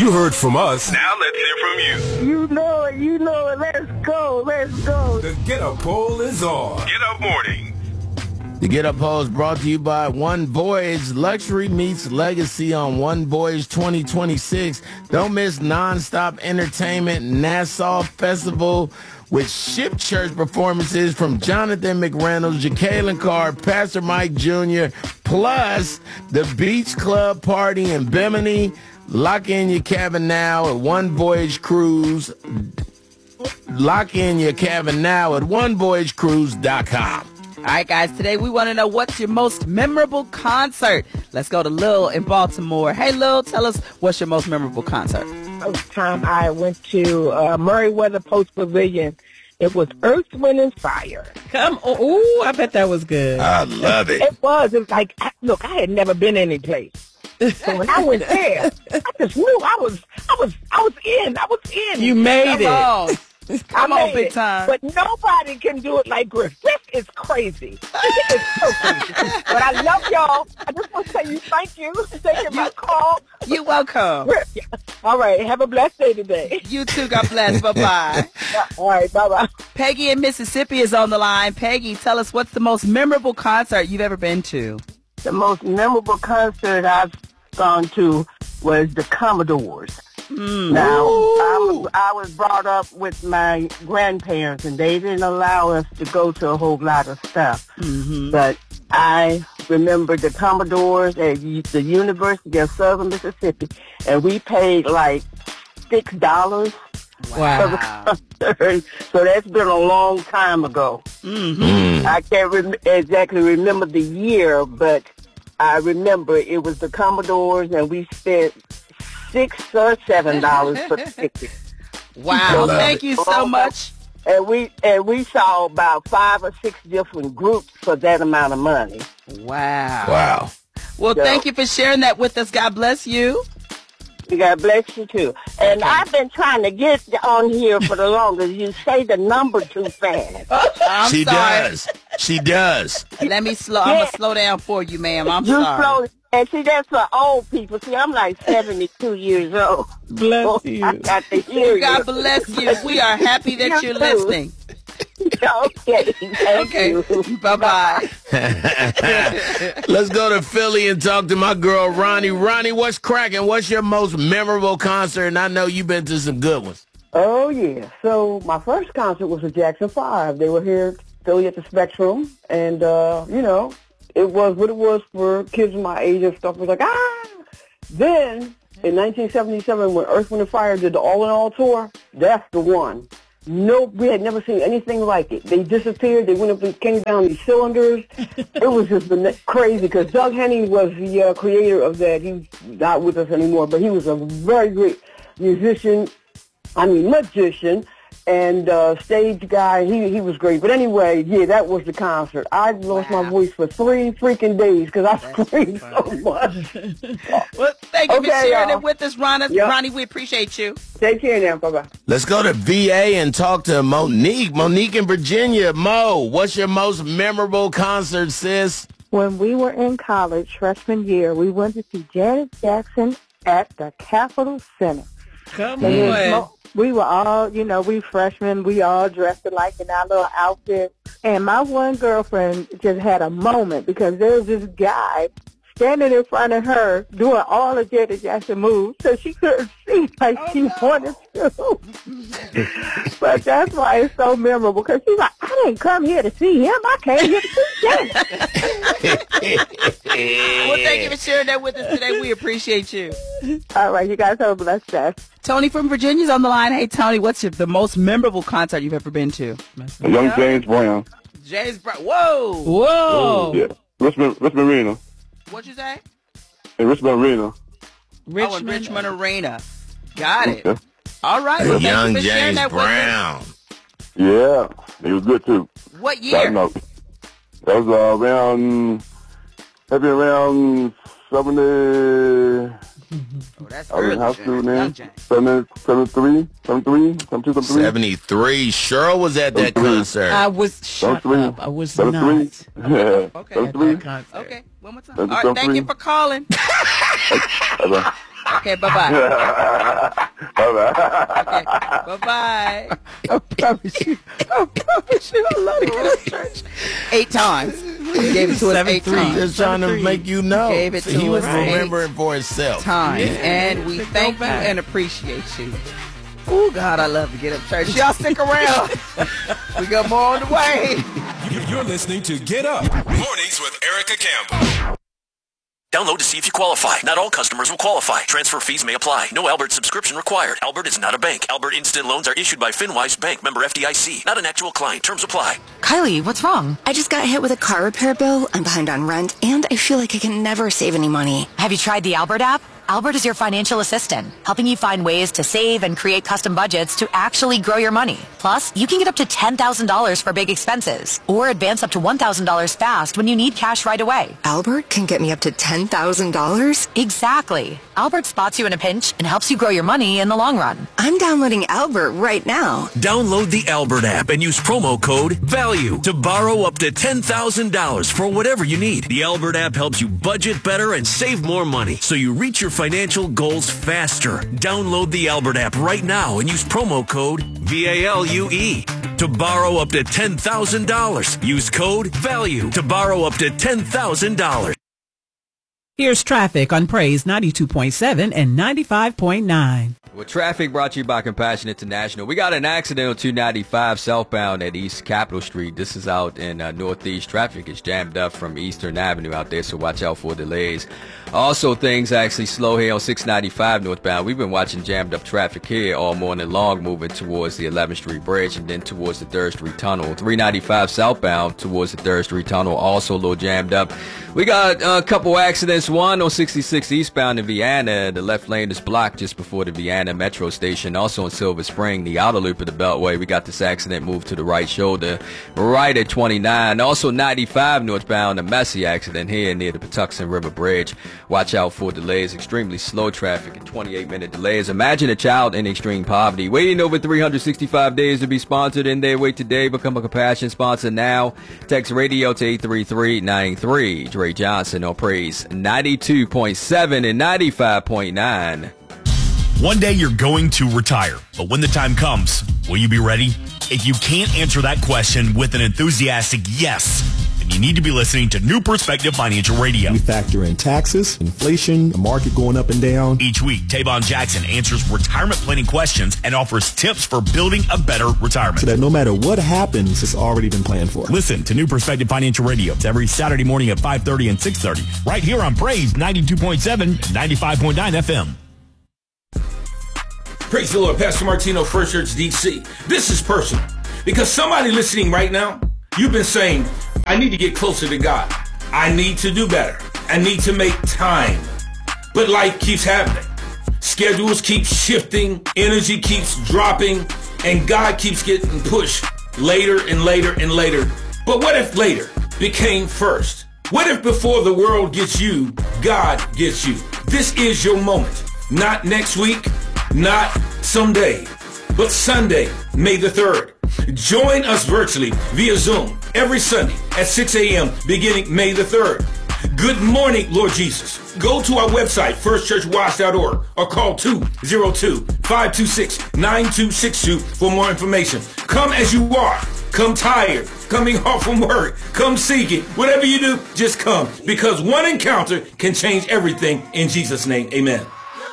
You heard from us. Now let's hear from you. You know it. Let's go. The Get Up Poll is on. Get Up Morning. The Get Up Poll is brought to you by One Voyage. Luxury meets legacy on One Voyage 2026. Don't miss nonstop entertainment Nassau Festival with Ship Church performances from Jonathan McReynolds, Jacqueline Carr, Pastor Mike Jr., plus the Beach Club Party in Bimini. Lock in your cabin now at One Voyage Cruise. Lock in your cabin now at onevoyagecruise.com. All right, guys, today we want to know what's your most memorable concert. Let's go to Lil in Baltimore. Hey, Lil, tell us what's your most memorable concert. First time I went to Murrayweather Post Pavilion, it was Earth, Wind, and Fire. Come on. Ooh, I bet that was good. I love it. It was. It was like, look, I had never been any place. So when I went there, I just knew I was in. You made it. Come on, big time. But nobody can do it like Griff. Griff is crazy. It's so crazy. But I love y'all. I just want to tell you thank you for taking my call. You're welcome. Griff. All right. Have a blessed day today. You too. God bless. Bye-bye. All right. Bye-bye. Peggy in Mississippi is on the line. Peggy, tell us what's the most memorable concert you've ever been to. The most memorable concert I've gone to was the Commodores. Now, I was brought up with my grandparents, and they didn't allow us to go to a whole lot of stuff. But I remember the Commodores at the University of Southern Mississippi, and we paid like $6 for the concert. So that's been a long time ago. I can't exactly remember the year, but I remember it was the Commodores, and we spent $6 or $7 for the ticket. Wow! Thank you so much. And we saw about 5 or 6 different groups for that amount of money. Wow! Well, thank you for sharing that with us. God bless you. God bless you too. And I've been trying to get on here for the longest. You say the number too fast. I'm sorry. She does. Let me slow. I'm gonna slow down for you, ma'am. I'm sorry. And see, that's for old people. See, I'm like 72 years old. Bless you. I got to hear you. God bless you. We are happy that you're listening. Okay. Thank you. Bye-bye. Let's go to Philly and talk to my girl, Ronnie. Ronnie, what's cracking? What's your most memorable concert? And I know you've been to some good ones. Oh, yeah. So my first concert was with Jackson 5. They were here Philly at the Spectrum. And, it was what it was for kids my age and stuff. It was like, Then, in 1977, when Earth, Wind & Fire did the All in All tour, that's the one. No, we had never seen anything like it. They disappeared. They went up and came down these cylinders. It was just crazy because Doug Henning was the creator of that. He's not with us anymore, but he was a very great magician, and stage guy. He was great. But anyway, yeah, that was the concert. I lost my voice for 3 freaking days because I screamed so much. Well, thank you for sharing it with us, Ronnie. Yep. Ronnie, we appreciate you. Take care now. Bye-bye. Let's go to VA and talk to Monique. Monique in Virginia. Mo, what's your most memorable concert, sis? When we were in college, freshman year, we went to see Janet Jackson at the Capitol Center. Come on. We were all, we freshmen, we all dressed alike in our little outfits. And my one girlfriend just had a moment because there was this guy standing in front of her doing all the Janet Jackson moves, so she couldn't see like she wanted to. But that's why it's so memorable, because she's like, I didn't come here to see him. I came here to see Janet. Well, thank you for sharing that with us today. We appreciate you. All right, you guys have a blessed day. Tony from Virginia's on the line. Hey, Tony, what's the most memorable concert you've ever been to? Young James Brown. James Brown. Whoa. Whoa. Yeah. Richmond Arena. What'd you say? In Richmond Arena. Oh, in Richmond Arena. Got it. Okay. All right. Well, Young thank you for sharing James that with us. Brown. Yeah. He was good, too. What year? That was around 70... Oh, that's I was in early. high school then. Young James. 73. Cheryl was at that concert. I was shut up. I was not. 73. Okay. At that concert. Okay. One more time. All right. Thank you for calling. Bye-bye. Okay, bye-bye. Bye-bye. Okay, bye-bye. I promise you, I love to get up church. 8 times. He gave it to us 8 times. Just trying to make you know. Gave it to He was us 8 remembering for himself. times. Yeah, And we to thank go you back. and appreciate you. Oh, God, I love to get up church. Y'all stick around. We got more on the way. You're listening to Get Up Mornings with Erica Campbell. Download to see if you qualify. Not all customers will qualify. Transfer fees may apply. No Albert subscription required. Albert is not a bank. Albert Instant Loans are issued by FinWise Bank, member FDIC. Not an actual client. Terms apply. Kylie, what's wrong? I just got hit with a car repair bill. I'm behind on rent, and I feel like I can never save any money. Have you tried the Albert app? Albert is your financial assistant, helping you find ways to save and create custom budgets to actually grow your money. Plus, you can get up to $10,000 for big expenses, or advance up to $1,000 fast when you need cash right away. Albert can get me up to $10,000? Exactly. Albert spots you in a pinch and helps you grow your money in the long run. I'm downloading Albert right now. Download the Albert app and use promo code VALUE to borrow up to $10,000 for whatever you need. The Albert app helps you budget better and save more money, so you reach your financial goals faster. Download the Albert app right now and use promo code VALUE to borrow up to $10,000. Use code VALUE to borrow up to $10,000. Here's traffic on Praise 92.7 and 95.9. Well, traffic brought to you by Compassion International. We got an accident on 295 southbound at East Capitol Street. This is out in Northeast. Traffic is jammed up from Eastern Avenue out there, so watch out for delays. Also, things actually slow here on 695 northbound. We've been watching jammed up traffic here all morning long, moving towards the 11th Street Bridge and then towards the 3rd Street Tunnel. 395 southbound towards the 3rd Street Tunnel, also a little jammed up. We got a couple accidents. One on 66 eastbound in Vienna. The left lane is blocked just before the Vienna Metro Station. Also in Silver Spring, the outer loop of the Beltway. We got this accident moved to the right shoulder, right at 29. Also 95 northbound, a messy accident here near the Patuxent River Bridge. Watch out for delays. Extremely slow traffic and 28-minute delays. Imagine a child in extreme poverty waiting over 365 days to be sponsored in their way today. Become a Compassion sponsor now. Text radio to 83393. Dre Johnson on Praise 92.7 and 95.9. One day you're going to retire, but when the time comes, will you be ready? If you can't answer that question with an enthusiastic yes, then you need to be listening to New Perspective Financial Radio. We factor in taxes, inflation, the market going up and down. Each week, Tavon Jackson answers retirement planning questions and offers tips for building a better retirement. So that no matter what happens, it's already been planned for. Listen to New Perspective Financial Radio. It's every Saturday morning at 5:30 and 6:30, right here on Praise 92.7 and 95.9 FM. Praise the Lord. Pastor Martino, First Church DC. This is personal because somebody listening right now, you've been saying, I need to get closer to God. I need to do better. I need to make time. But life keeps happening. Schedules keep shifting. Energy keeps dropping. And God keeps getting pushed later and later and later. But what if later became first? What if before the world gets you, God gets you? This is your moment. Not next week. Not someday, but Sunday, May the 3rd. Join us virtually via Zoom every Sunday at 6 a.m. beginning May the 3rd. Good morning, Lord Jesus. Go to our website, firstchurchwatch.org, or call 202-526-9262 for more information. Come as you are. Come tired, coming off from work, come seeking. Whatever you do, just come, because one encounter can change everything in Jesus' name. Amen.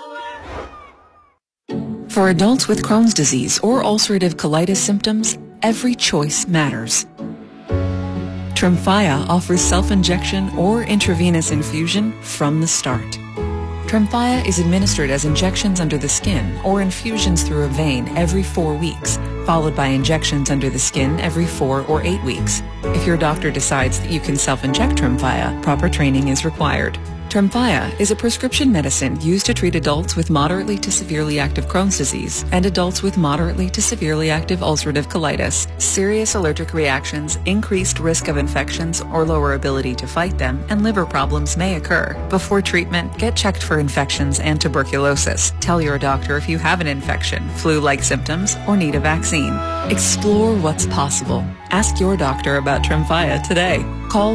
For adults with Crohn's disease or ulcerative colitis symptoms, every choice matters. Tremfya offers self-injection or intravenous infusion from the start. Tremfya is administered as injections under the skin or infusions through a vein every 4 weeks, followed by injections under the skin every 4 or 8 weeks. If your doctor decides that you can self-inject Tremfya, proper training is required. Tremfya is a prescription medicine used to treat adults with moderately to severely active Crohn's disease and adults with moderately to severely active ulcerative colitis. Serious allergic reactions, increased risk of infections or lower ability to fight them, and liver problems may occur. Before treatment, get checked for infections and tuberculosis. Tell your doctor if you have an infection, flu-like symptoms, or need a vaccine. Explore what's possible. Ask your doctor about Tremfya today. Call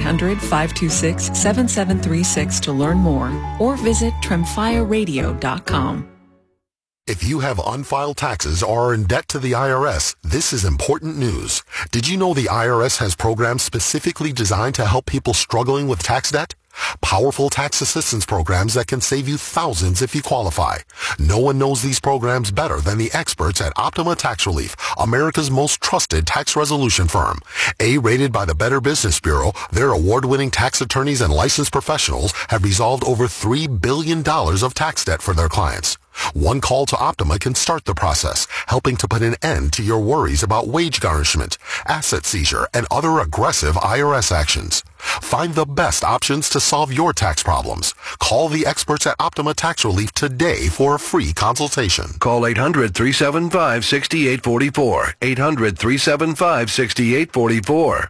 1-800-526-7736 to learn more or visit TrimFireRadio.com. If you have unfiled taxes or are in debt to the IRS, this is important news. Did you know the IRS has programs specifically designed to help people struggling with tax debt? Powerful tax assistance programs that can save you thousands if you qualify. No one knows these programs better than the experts at Optima Tax Relief, America's most trusted tax resolution firm. A-rated by the Better Business Bureau, their award-winning tax attorneys and licensed professionals have resolved over $3 billion of tax debt for their clients. One call to Optima can start the process, helping to put an end to your worries about wage garnishment, asset seizure, and other aggressive IRS actions. Find the best options to solve your tax problems. Call the experts at Optima Tax Relief today for a free consultation. Call 800-375-6844. 800-375-6844.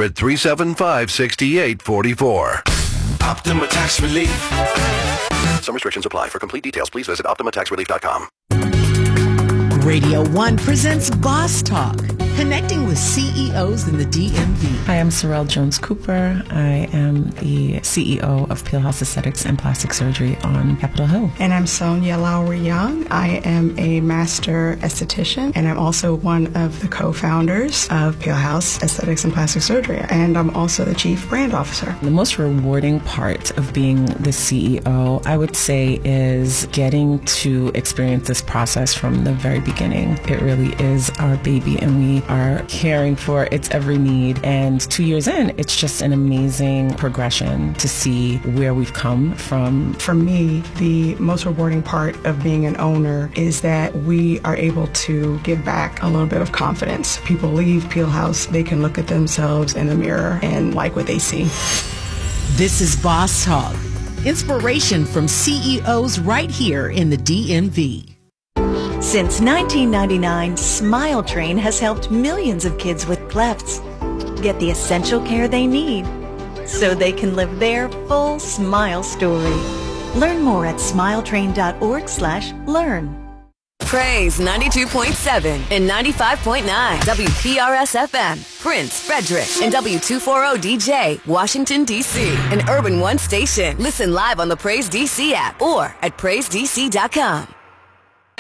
800-375-6844. Optima Tax Relief. Some restrictions apply. For complete details, please visit OptimaTaxRelief.com. Radio 1 presents Boss Talk, connecting with CEOs in the DMV. Hi, I'm Sorrel Jones-Cooper. I am the CEO of Peel House Aesthetics and Plastic Surgery on Capitol Hill. And I'm Sonia Lowry Young. I am a master esthetician, and I'm also one of the co-founders of Peel House Aesthetics and Plastic Surgery, and I'm also the chief brand officer. The most rewarding part of being the CEO, I would say, is getting to experience this process from the very beginning. It really is our baby, and we are caring for its every need. And 2 years in, it's just an amazing progression to see where we've come from. For me, the most rewarding part of being an owner is that we are able to give back a little bit of confidence. People leave Peel House, they can look at themselves in the mirror and like what they see. This is Boss Talk, inspiration from CEOs right here in the DMV. Since 1999, Smile Train has helped millions of kids with clefts get the essential care they need so they can live their full smile story. Learn more at smiletrain.org/learn. Praise 92.7 and 95.9 WPRS FM, Prince, Frederick, and W240DJ, Washington, D.C., an Urban One station. Listen live on the Praise DC app or at PraiseDC.com.